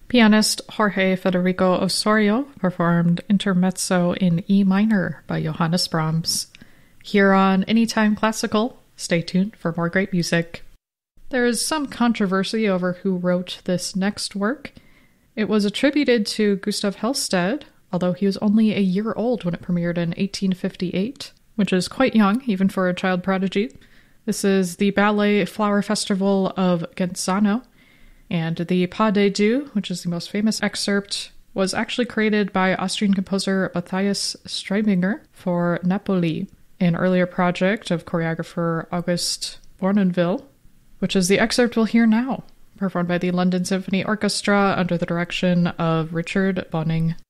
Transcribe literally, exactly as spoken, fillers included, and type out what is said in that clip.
Pianist Jorge Federico Osorio performed Intermezzo in E minor by Johannes Brahms. Here on Anytime Classical, stay tuned for more great music. There is some controversy over who wrote this next work. It was attributed to Gustav Halstead, although he was only a year old when it premiered in eighteen fifty-eight, which is quite young, even for a child prodigy. This is the Ballet Flower Festival of Genzano, and the Pas de Deux, which is the most famous excerpt, was actually created by Austrian composer Matthias Streiminger for Napoli, an earlier project of choreographer August Bournonville, which is the excerpt we'll hear now, performed by the London Symphony Orchestra under the direction of Richard Bonynge.